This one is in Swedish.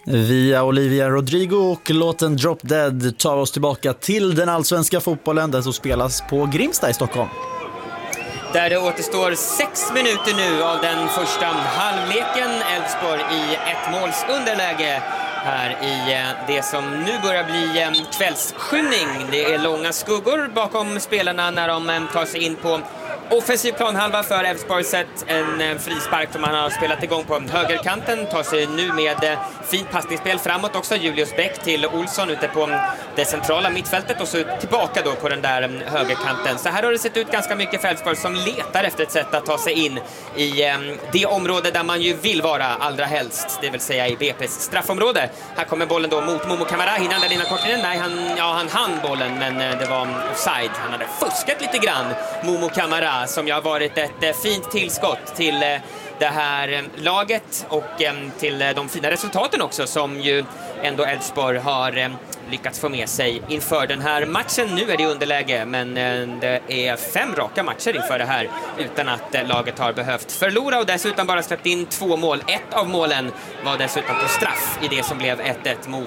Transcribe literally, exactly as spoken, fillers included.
Via Olivia Rodrigo och låten Drop Dead tar oss tillbaka till den allsvenska fotbollen, den som spelas på Grimsta i Stockholm. Där det återstår sex minuter nu av den första halvleken. Elfsborg i ett måls underläge här i det som nu börjar bli kvällsskymning. Det är långa skuggor bakom spelarna när de tar sig in på offensiv planhalva för Elfsborg. Sett en frispark som han har spelat igång på högerkanten. Tar sig nu med fint passningsspel framåt också. Julius Bäck till Olsson ute på det centrala mittfältet och så tillbaka då på den där högerkanten. Så här har det sett ut ganska mycket för Elfsborg som letar efter ett sätt att ta sig in i det område där man ju vill vara allra helst. Det vill säga i B P:s straffområde. Här kommer bollen då mot Momo Camara. Hinner den innan kortningen? Nej, han, ja, han hann bollen men det var offside. Han hade fuskat lite grann, Momo Camara, som ju har varit ett fint tillskott till det här laget och till de fina resultaten också som ju ändå Elfsborg har lyckats få med sig inför den här matchen. Nu är det underläge, men det är fem raka matcher inför det här utan att laget har behövt förlora och dessutom bara släppt in två mål. Ett av målen var dessutom på straff i det som blev ett ett mot